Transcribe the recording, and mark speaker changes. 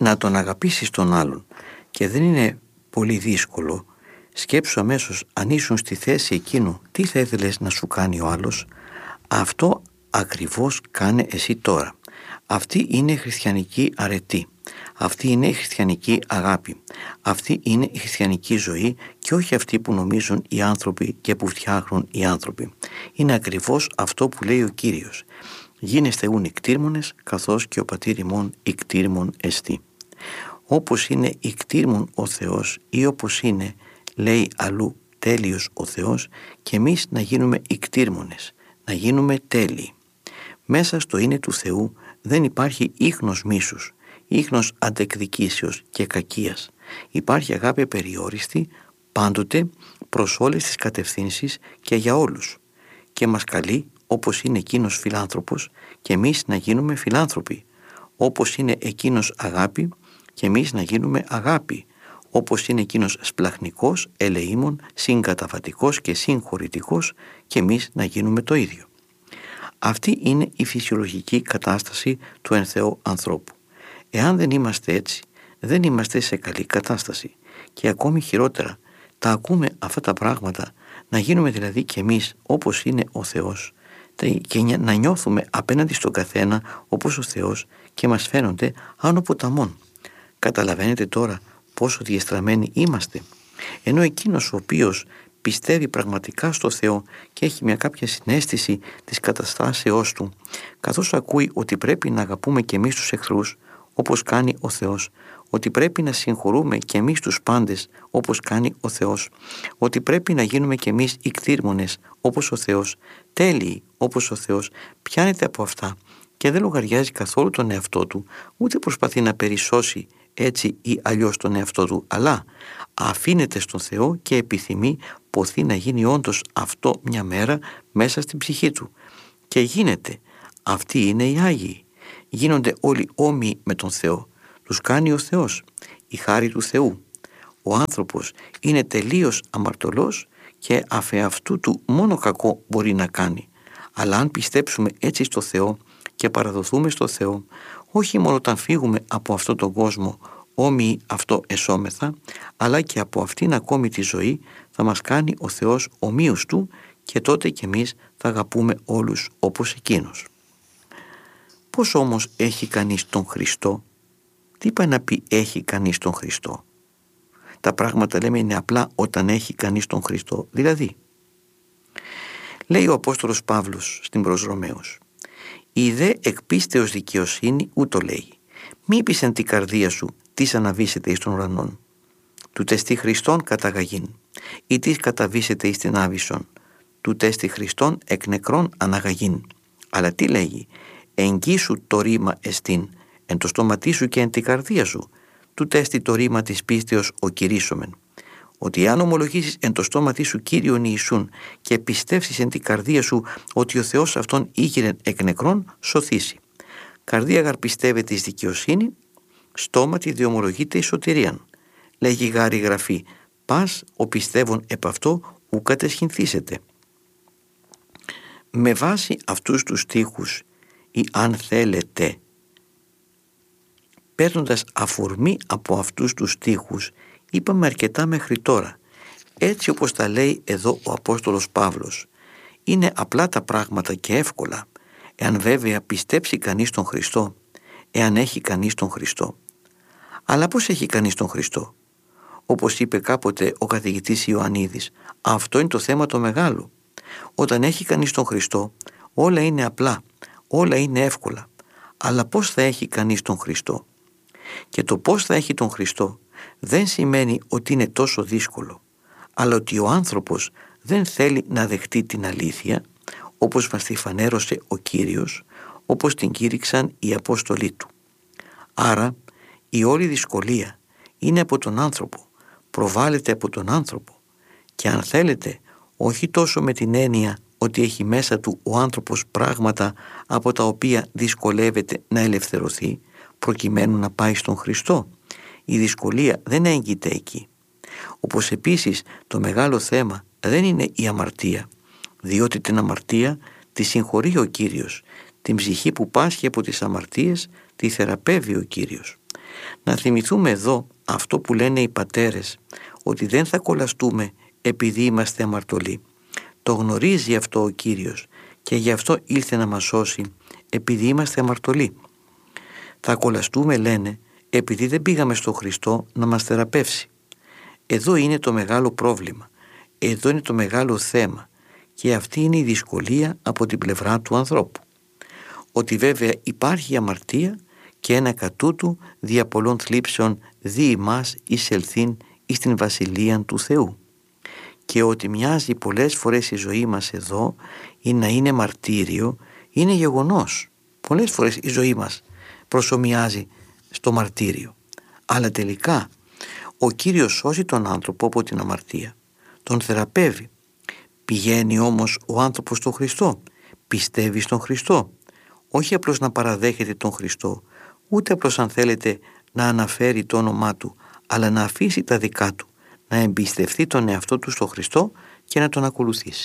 Speaker 1: να τον αγαπήσεις τον άλλον και δεν είναι πολύ δύσκολο, σκέψου αμέσως αν ήσουν στη θέση εκείνου τι θα ήθελες να σου κάνει ο άλλος. Αυτό ακριβώς κάνε εσύ τώρα. Αυτή είναι η χριστιανική αρετή. Αυτή είναι η χριστιανική αγάπη. Αυτή είναι η χριστιανική ζωή και όχι αυτή που νομίζουν οι άνθρωποι και που φτιάχνουν οι άνθρωποι. Είναι ακριβώς αυτό που λέει ο Κύριος. Γίνεστε ούν ικτήρμονες καθώς και ο πατήρ ημών ικτήρμον εστί. Όπως είναι ικτήρμον ο Θεός ή όπως είναι, λέει αλλού, τέλειος ο Θεός, και εμείς να γίνουμε ικτήρμονες, να γίνουμε τέλειοι. Μέσα στο είναι του Θεού δεν υπάρχει ίχνος μίσους, ίχνος αντεκδικήσεως και κακίας. Υπάρχει αγάπη περιόριστη πάντοτε προς όλες τις κατευθύνσεις και για όλους. Και μας καλεί, όπως είναι εκείνος φιλάνθρωπος, και εμείς να γίνουμε φιλάνθρωποι. Όπως είναι εκείνος αγάπη, και εμείς να γίνουμε αγάπη. Όπως είναι εκείνος σπλαχνικός, ελεήμων, συγκαταβατικός και συγχωρητικός, και εμείς να γίνουμε το ίδιο. Αυτή είναι η φυσιολογική κατάσταση του εν Θεώ ανθρώπου. Εάν δεν είμαστε έτσι, δεν είμαστε σε καλή κατάσταση. Και ακόμη χειρότερα, τα ακούμε αυτά τα πράγματα, να γίνουμε δηλαδή κι εμείς όπως είναι ο Θεός και να νιώθουμε απέναντι στον καθένα όπως ο Θεός και μας φαίνονται άνω ποταμών. Καταλαβαίνετε τώρα πόσο διεστραμμένοι είμαστε. Ενώ εκείνος ο οποίος πιστεύει πραγματικά στο Θεό και έχει μια κάποια συναίσθηση της καταστάσεώς του, καθώς ακούει ότι πρέπει να αγαπούμε και εμείς τους εχθρούς όπως κάνει ο Θεός, ότι πρέπει να συγχωρούμε και εμείς τους πάντες όπως κάνει ο Θεός, ότι πρέπει να γίνουμε και εμείς ικτήρμονες όπως ο Θεός, τέλειοι όπως ο Θεός, πιάνεται από αυτά και δεν λογαριάζει καθόλου τον εαυτό του, ούτε προσπαθεί να περισσώσει έτσι ή αλλιώς τον εαυτό του, αλλά αφήνεται στον Θεό και επιθυμεί ποθεί να γίνει όντως αυτό μια μέρα μέσα στην ψυχή του. Και γίνεται. Αυτοί είναι οι Άγιοι. Γίνονται όλοι όμοιοι με τον Θεό. Τους κάνει ο Θεός, η χάρη του Θεού. Ο άνθρωπος είναι τελείως αμαρτωλός και αφεαυτού του μόνο κακό μπορεί να κάνει. Αλλά αν πιστέψουμε έτσι στο Θεό και παραδοθούμε στο Θεό, όχι μόνο όταν φύγουμε από αυτόν τον κόσμο όμοιοι αυτό εσώμεθα, αλλά και από αυτήν ακόμη τη ζωή θα μας κάνει ο Θεός ομοίους του και τότε κι εμείς θα αγαπούμε όλους όπως εκείνος. Πώς όμως έχει κανείς τον Χριστό? Τι πάει να πει έχει κανείς τον Χριστό? Τα πράγματα λέμε είναι απλά όταν έχει κανείς τον Χριστό. Δηλαδή, λέει ο Απόστολος Παύλος στην προς Ρωμαίους, «Η δε εκ πίστεως δικαιοσύνη ούτω λέει, μη πεις εν την καρδία σου τις αναβήσετε εις των ουρανών, του τεστή Χριστόν καταγαγήν, ή τις καταβήσετε εις την άβυσσον, του τεστή Χριστόν εκ νεκρών αναγαγήν». Αλλά τι λέγει? «Εγγύσου το ρήμα εστίν, εν το στόματί σου και εν την καρδία σου, του τέστη το ρήμα της πίστεως ο κηρύσσομεν». Ότι αν ομολογήσεις εν το στόματί σου Κύριον Ιησούν και πιστεύσεις εν την καρδία σου ότι ο Θεός αυτόν ήγηρεν εκ νεκρών, σωθήσει. Καρδία γαρ πιστεύεται εις δικαιοσύνη, στόματι διομολογείται εις σωτηρίαν. Λέγει γάρ η Γραφή, πας ο πιστεύων επ' αυτό ου κατεσχυνθήσετε. Με βάση αυτούς τους στίχους ή αν θέλετε, παίρνοντας αφορμή από αυτούς τους στίχους, είπαμε αρκετά μέχρι τώρα. Έτσι όπως τα λέει εδώ ο Απόστολος Παύλος, είναι απλά τα πράγματα και εύκολα, εάν βέβαια πιστέψει κανείς τον Χριστό, εάν έχει κανείς τον Χριστό. Αλλά πώς έχει κανείς τον Χριστό? Όπως είπε κάποτε ο καθηγητής Ιωαννίδης, αυτό είναι το θέμα το μεγάλο. Όταν έχει κανείς τον Χριστό, όλα είναι απλά, όλα είναι εύκολα. Αλλά πώς θα έχει κανείς τον Χριστό? Και το πώς θα έχει τον Χριστό δεν σημαίνει ότι είναι τόσο δύσκολο, αλλά ότι ο άνθρωπος δεν θέλει να δεχτεί την αλήθεια, όπως μας τη φανέρωσε ο Κύριος, όπως την κήρυξαν οι Απόστολοι του. Άρα η όλη δυσκολία είναι από τον άνθρωπο, προβάλλεται από τον άνθρωπο, και αν θέλετε όχι τόσο με την έννοια ότι έχει μέσα του ο άνθρωπος πράγματα από τα οποία δυσκολεύεται να ελευθερωθεί προκειμένου να πάει στον Χριστό. Η δυσκολία δεν έγκυται εκεί. Όπως επίσης το μεγάλο θέμα δεν είναι η αμαρτία, διότι την αμαρτία τη συγχωρεί ο Κύριος. Την ψυχή που πάσχει από τις αμαρτίες τη θεραπεύει ο Κύριος. Να θυμηθούμε εδώ αυτό που λένε οι πατέρες, ότι δεν θα κολλαστούμε επειδή είμαστε αμαρτωλοί. Το γνωρίζει αυτό ο Κύριος και γι' αυτό ήλθε να μας σώσει, επειδή είμαστε αμαρτωλοί. Θα κολλαστούμε, λένε, επειδή δεν πήγαμε στο Χριστό να μας θεραπεύσει. Εδώ είναι το μεγάλο πρόβλημα, εδώ είναι το μεγάλο θέμα και αυτή είναι η δυσκολία από την πλευρά του ανθρώπου. Ότι βέβαια υπάρχει αμαρτία και ένα κατ' τούτου δια πολλών θλίψεων δι' ημάς εισελθήν εις την βασιλείαν του Θεού. Και ότι μοιάζει πολλές φορές η ζωή μας εδώ ή να είναι μαρτύριο είναι γεγονός. Πολλές φορές η ζωή μας προσομοιάζει στο μαρτύριο. Αλλά τελικά ο Κύριος σώζει τον άνθρωπο από την αμαρτία. Τον θεραπεύει. Πηγαίνει όμως ο άνθρωπος στον Χριστό. Πιστεύει στον Χριστό. Όχι απλώς να παραδέχεται τον Χριστό, ούτε απλώς αν θέλετε να αναφέρει το όνομά του, αλλά να αφήσει τα δικά του, να εμπιστευτεί τον εαυτό του στον Χριστό και να τον ακολουθήσει.